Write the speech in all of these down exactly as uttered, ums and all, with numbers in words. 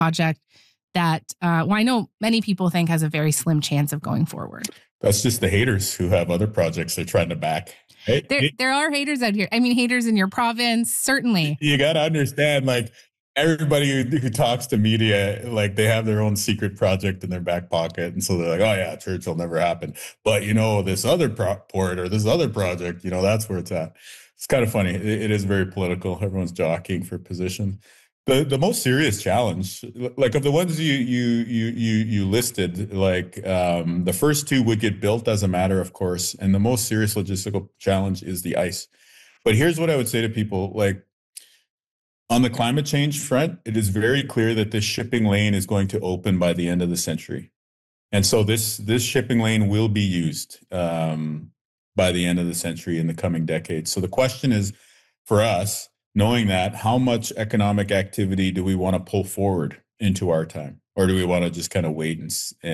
project that, uh, well, I know many people think has a very slim chance of going forward. That's just the haters who have other projects they're trying to back. Hey, there, it, there are haters out here. I mean, haters in your province, certainly. You got to understand, like, everybody who, who talks to media, like, they have their own secret project in their back pocket. And so they're like, oh, yeah, church will never happen. But, you know, this other pro- port or this other project, you know, that's where it's at. It's kind of funny. It, it is very political. Everyone's jockeying for position. The the most serious challenge, like of the ones you you you you you listed, like um, the first two would get built as a matter of course, and the most serious logistical challenge is the ice. But here's what I would say to people: like on the climate change front, it is very clear that this shipping lane is going to open by the end of the century, and so this this shipping lane will be used um, by the end of the century in the coming decades. So the question is, for us, knowing that, how much economic activity do we want to pull forward into our time? Or do we want to just kind of wait and,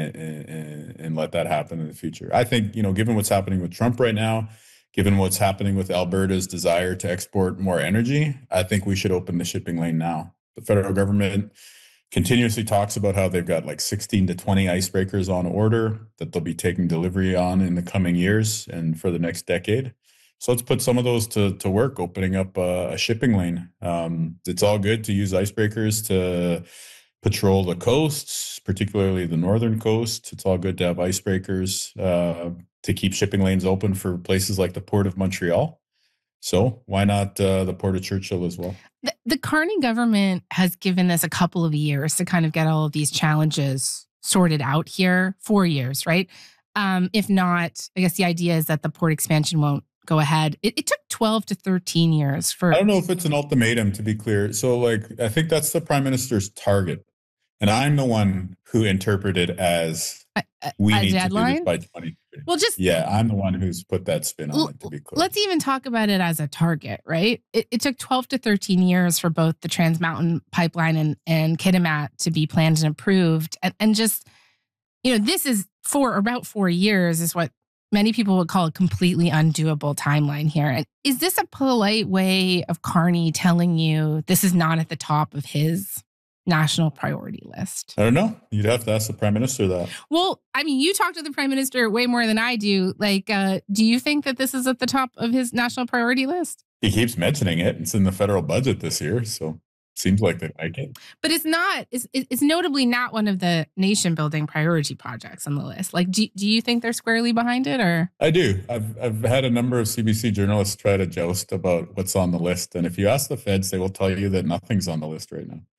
and, and let that happen in the future? I think, you know, given what's happening with Trump right now, given what's happening with Alberta's desire to export more energy, I think we should open the shipping lane now. The federal government continuously talks about how they've got like sixteen to twenty icebreakers on order that they'll be taking delivery on in the coming years and for the next decade. So let's put some of those to, to work, opening up a, a shipping lane. Um, it's all good to use icebreakers to patrol the coasts, particularly the northern coast. It's all good to have icebreakers uh, to keep shipping lanes open for places like the Port of Montreal. So why not uh, the Port of Churchill as well? The, the Carney government has given us a couple of years to kind of get all of these challenges sorted out here. Four years, right? Um, if not, I guess the idea is that the port expansion won't go ahead. It, it took twelve to thirteen years for... I don't know if it's an ultimatum, to be clear. So, like, I think that's the Prime Minister's target. And I'm the one who interpreted as a, a, we a need deadline? to do this by twenty thirty. Well, just... Yeah, I'm the one who's put that spin on l- it, to be clear. Let's even talk about it as a target, right? It, it took twelve to thirteen years for both the Trans Mountain Pipeline and, and Kitimat to be planned and approved. And, and just, you know, this is for about four years is what many people would call a completely undoable timeline here. And is this a polite way of Carney telling you this is not at the top of his national priority list? I don't know. You'd have to ask the Prime Minister that. Well, I mean, you talk to the Prime Minister way more than I do. Like, uh, do you think that this is at the top of his national priority list? He keeps mentioning it. It's in the federal budget this year, so seems like they like it. But it's not, it's, it's notably not one of the nation building priority projects on the list. Like, do, do you think they're squarely behind it or? I do. I've, I've had a number of C B C journalists try to joust about what's on the list. And if you ask the feds, they will tell you that nothing's on the list right now.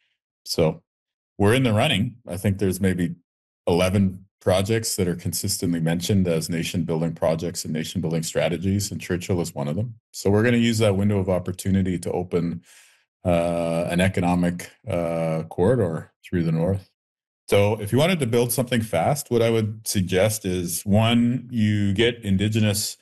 So we're in the running. I think there's maybe eleven projects that are consistently mentioned as nation building projects and nation building strategies. And Churchill is one of them. So we're going to use that window of opportunity to open Uh, an economic uh, corridor through the north. So if you wanted to build something fast, what I would suggest is, one, you get Indigenous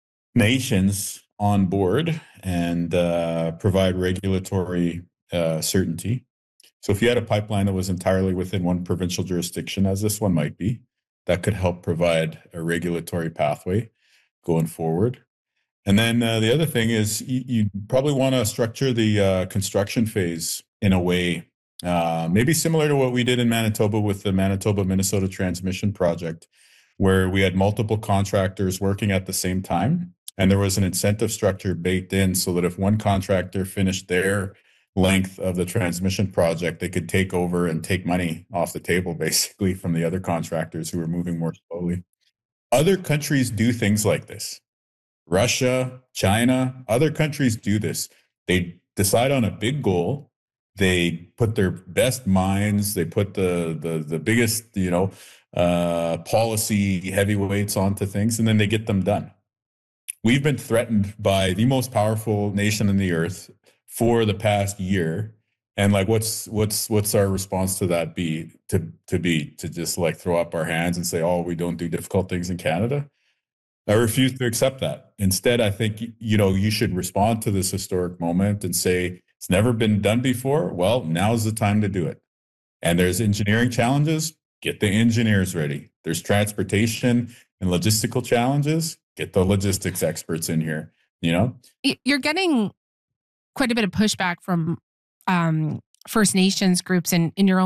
nations on board and uh, provide regulatory uh, certainty. So if you had a pipeline that was entirely within one provincial jurisdiction, as this one might be, that could help provide a regulatory pathway going forward. And then uh, the other thing is you, you probably want to structure the uh, construction phase in a way uh, maybe similar to what we did in Manitoba with the Manitoba-Minnesota Transmission Project, where we had multiple contractors working at the same time. And there was an incentive structure baked in so that if one contractor finished their length of the transmission project, they could take over and take money off the table, basically, from the other contractors who were moving more slowly. Other countries do things like this. Russia, China, other countries do this. They decide on a big goal. They put their best minds. They put the the the biggest, you know, uh, policy heavyweights onto things, and then they get them done. We've been threatened by the most powerful nation on the earth for the past year, and like, what's what's what's our response to that be? To to be to just like throw up our hands and say, "Oh, we don't do difficult things in Canada." I refuse to accept that. Instead, I think, you know, you should respond to this historic moment and say, it's never been done before. Well, now's the time to do it. And there's engineering challenges. Get the engineers ready. There's transportation and logistical challenges. Get the logistics experts in here, you know? You're getting quite a bit of pushback from um, First Nations groups in, in your own